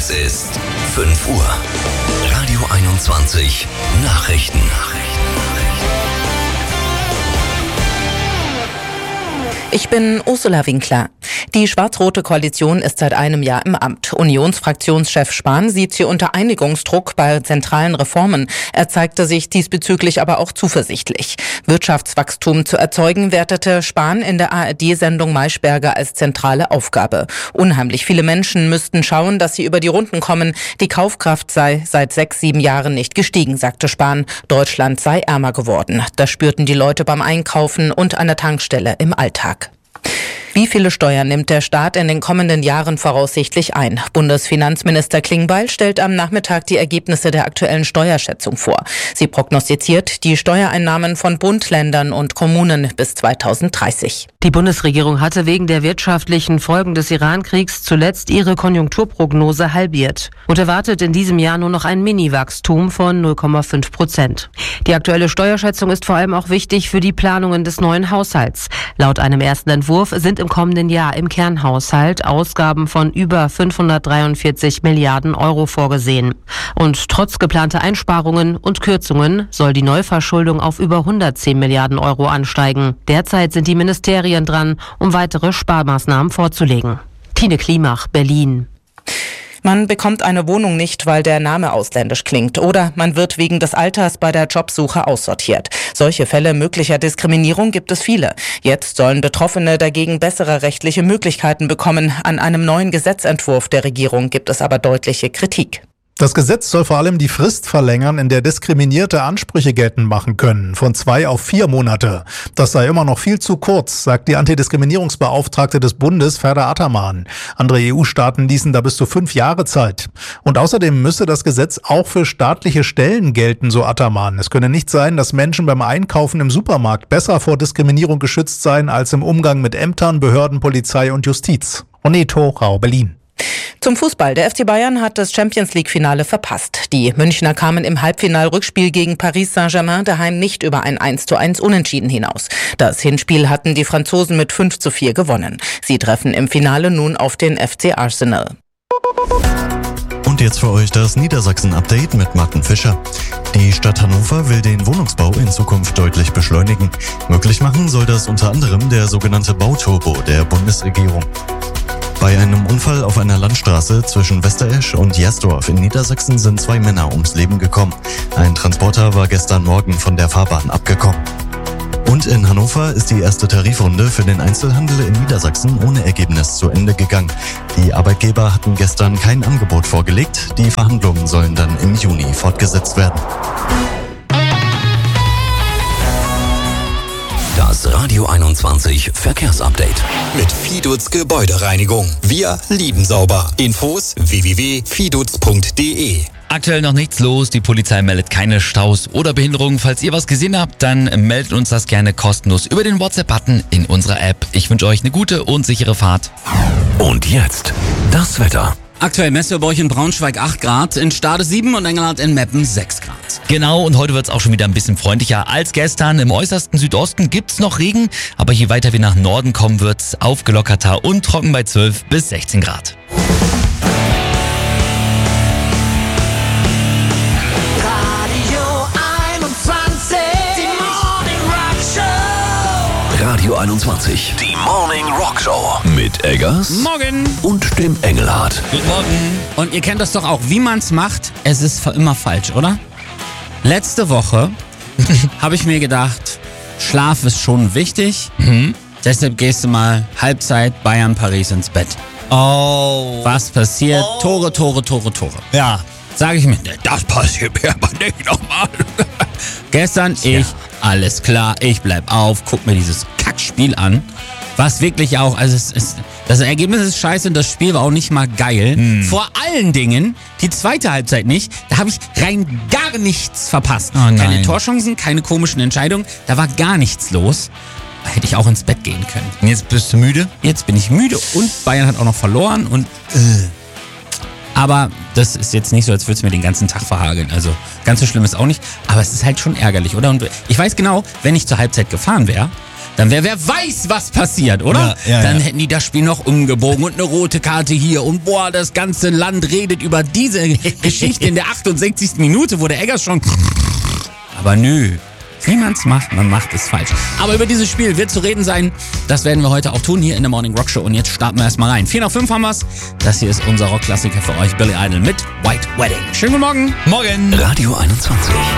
Es ist 5 Uhr. Radio 21 Nachrichten. Ich bin Ursula Winkler. Die schwarz-rote Koalition ist seit einem Jahr im Amt. Unionsfraktionschef Spahn sieht sie unter Einigungsdruck bei zentralen Reformen. Er zeigte sich diesbezüglich aber auch zuversichtlich. Wirtschaftswachstum zu erzeugen, wertete Spahn in der ARD-Sendung Maischberger als zentrale Aufgabe. Unheimlich viele Menschen müssten schauen, dass sie über die Runden kommen. Die Kaufkraft sei seit 6-7 Jahren nicht gestiegen, sagte Spahn. Deutschland sei ärmer geworden. Das spürten die Leute beim Einkaufen und an der Tankstelle im Alltag. Wie viele Steuern nimmt der Staat in den kommenden Jahren voraussichtlich ein? Bundesfinanzminister Klingbeil stellt am Nachmittag die Ergebnisse der aktuellen Steuerschätzung vor. Sie prognostiziert die Steuereinnahmen von Bund, Ländern und Kommunen bis 2030. Die Bundesregierung hatte wegen der wirtschaftlichen Folgen des Iran-Kriegs zuletzt ihre Konjunkturprognose halbiert und erwartet in diesem Jahr nur noch ein Mini-Wachstum von 0,5%. Die aktuelle Steuerschätzung ist vor allem auch wichtig für die Planungen des neuen Haushalts. Laut einem ersten Entwurf sind im kommenden Jahr im Kernhaushalt Ausgaben von über 543 Milliarden Euro vorgesehen. Und trotz geplanter Einsparungen und Kürzungen soll die Neuverschuldung auf über 110 Milliarden Euro ansteigen. Derzeit sind die Ministerien dran, um weitere Sparmaßnahmen vorzulegen. Tine Klimach, Berlin. Man bekommt eine Wohnung nicht, weil der Name ausländisch klingt, oder man wird wegen des Alters bei der Jobsuche aussortiert. Solche Fälle möglicher Diskriminierung gibt es viele. Jetzt sollen Betroffene dagegen bessere rechtliche Möglichkeiten bekommen. An einem neuen Gesetzentwurf der Regierung gibt es aber deutliche Kritik. Das Gesetz soll vor allem die Frist verlängern, in der Diskriminierte Ansprüche geltend machen können, von 2 auf 4 Monate. Das sei immer noch viel zu kurz, sagt die Antidiskriminierungsbeauftragte des Bundes, Ferda Ataman. Andere EU-Staaten ließen da bis zu 5 Jahre Zeit. Und außerdem müsse das Gesetz auch für staatliche Stellen gelten, so Ataman. Es könne nicht sein, dass Menschen beim Einkaufen im Supermarkt besser vor Diskriminierung geschützt seien als im Umgang mit Ämtern, Behörden, Polizei und Justiz. Oneto, Rau, Berlin. Zum Fußball. Der FC Bayern hat das Champions-League-Finale verpasst. Die Münchner kamen im Halbfinal-Rückspiel gegen Paris Saint-Germain daheim nicht über ein 1:1 Unentschieden hinaus. Das Hinspiel hatten die Franzosen mit 5:4 gewonnen. Sie treffen im Finale nun auf den FC Arsenal. Und jetzt für euch das Niedersachsen-Update mit Martin Fischer. Die Stadt Hannover will den Wohnungsbau in Zukunft deutlich beschleunigen. Möglich machen soll das unter anderem der sogenannte Bauturbo der Bundesregierung. Bei einem Unfall auf einer Landstraße zwischen Westeresch und Jersdorf in Niedersachsen sind 2 Männer ums Leben gekommen. Ein Transporter war gestern Morgen von der Fahrbahn abgekommen. Und in Hannover ist die erste Tarifrunde für den Einzelhandel in Niedersachsen ohne Ergebnis zu Ende gegangen. Die Arbeitgeber hatten gestern kein Angebot vorgelegt. Die Verhandlungen sollen dann im Juni fortgesetzt werden. Das Radio 21 Verkehrsupdate. Mit Fidutz Gebäudereinigung. Wir lieben sauber. Infos www.fidutz.de. Aktuell noch nichts los, die Polizei meldet keine Staus oder Behinderungen. Falls ihr was gesehen habt, dann meldet uns das gerne kostenlos über den WhatsApp-Button in unserer App. Ich wünsche euch eine gute und sichere Fahrt. Und jetzt das Wetter. Aktuell messen wir bei euch in Braunschweig 8 Grad, in Stade 7 und Engelhardt in Meppen 6 Grad. Genau, und heute wird es auch schon wieder ein bisschen freundlicher als gestern. Im äußersten Südosten gibt's noch Regen, aber je weiter wir nach Norden kommen, wird's aufgelockerter und trocken bei 12 bis 16 Grad. Radio 21, die Morning Rock Show mit Eggers Morgen und dem Engelhardt. Guten Morgen. Und ihr kennt das doch auch, wie man es macht, es ist immer falsch, oder? Letzte Woche habe ich mir gedacht, Schlaf ist schon wichtig, deshalb gehst du mal Halbzeit Bayern-Paris ins Bett. Oh. Was passiert? Tore. Ja. Sage ich mir, das passiert mir aber nicht nochmal. Gestern alles klar, ich bleib auf, guck mir dieses Kackspiel an. Was wirklich auch, also das Ergebnis ist scheiße und das Spiel war auch nicht mal geil. Vor allen Dingen die zweite Halbzeit nicht. Da habe ich rein gar nichts verpasst. Oh nein. Keine Torchancen, keine komischen Entscheidungen. Da war gar nichts los. Da hätte ich auch ins Bett gehen können. Und jetzt bist du müde? Jetzt bin ich müde und Bayern hat auch noch verloren und aber das ist jetzt nicht so, als würde es mir den ganzen Tag verhageln. Also ganz so schlimm ist auch nicht. Aber es ist halt schon ärgerlich, oder? Und ich weiß genau, wenn ich zur Halbzeit gefahren wäre, dann wer weiß, was passiert, oder? Dann hätten die das Spiel noch umgebogen und eine rote Karte hier und boah, das ganze Land redet über diese Geschichte in der 68. Minute, wo der Eggers schon... Aber nö. Wie man es macht, man macht es falsch. Aber über dieses Spiel wird zu reden sein. Das werden wir heute auch tun hier in der Morning Rock Show. Und jetzt starten wir erstmal rein. 4 nach 5 haben wir's. Das hier ist unser Rockklassiker für euch, Billy Idol mit White Wedding. Schönen guten Morgen. Morgen. Radio 21.